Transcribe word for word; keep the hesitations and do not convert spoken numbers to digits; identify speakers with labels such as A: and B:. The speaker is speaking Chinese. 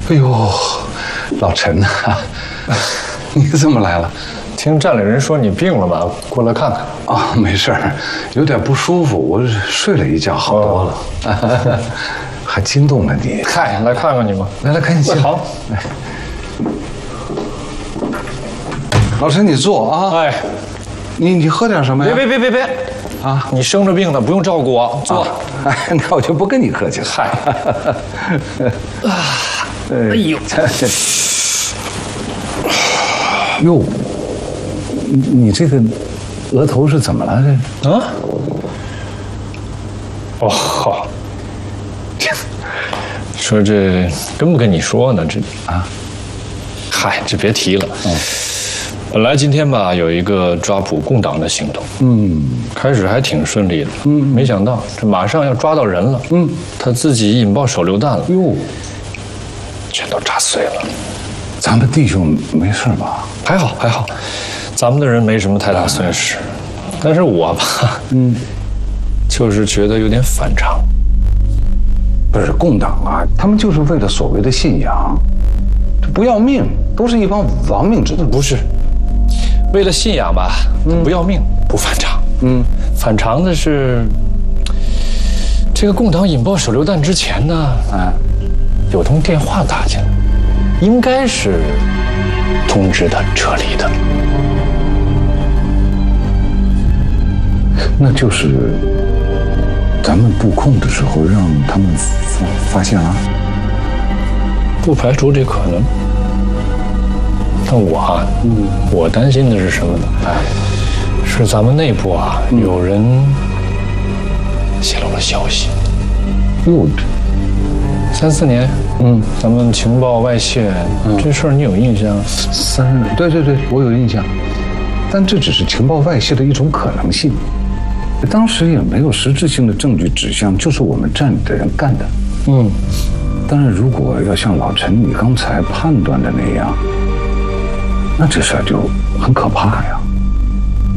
A: 哎呦，老陈呐、啊，你怎么来了？
B: 听站里人说你病了吧？过来看看。
A: 啊、哦，没事儿，有点不舒服，我睡了一觉，好多了。哦、还惊动了你？
B: 嗨，来看看你吧。
A: 来来，赶紧进。
B: 好。
A: 来，老陈，你坐啊。
B: 哎，
A: 你你喝点什么呀？
B: 别别别别别！啊，你生着病了，不用照顾我，坐。啊、
A: 哎，那我就不跟你客气了。
B: 嗨。啊，哎呦，
A: 哟，你你这个额头是怎么了？这啊？
B: 哦，好。说这跟不跟你说呢？这啊，嗨，这别提了。嗯。本来今天吧有一个抓捕共党的行动，嗯，开始还挺顺利的，嗯，没想到这马上要抓到人了，嗯，他自己引爆手榴弹了，哟，全都炸碎了。
A: 咱们弟兄没事吧？
B: 还好还好，咱们的人没什么太大损失，但是我吧，嗯，就是觉得有点反常。
A: 不是共党啊，他们就是为了所谓的信仰，不要命，都是一帮亡命之徒。
B: 不是。为了信仰吧，嗯、不要命不反常。嗯，反常的是，这个共党引爆手榴弹之前呢，啊，有通电话打进来，应该是通知他撤离的。
A: 那就是咱们布控的时候让他们发发现了，
B: 不排除这可能。但我啊，嗯，我担心的是什么呢？哎，是咱们内部啊，嗯、有人泄露了消息。哟，三四年，嗯，咱们情报外泄，嗯、这事儿你有印象？
A: 三，对对对，我有印象。但这只是情报外泄的一种可能性，当时也没有实质性的证据指向就是我们站里的人干的。嗯，当然，如果要像老陈你刚才判断的那样。那这事儿就很可怕呀。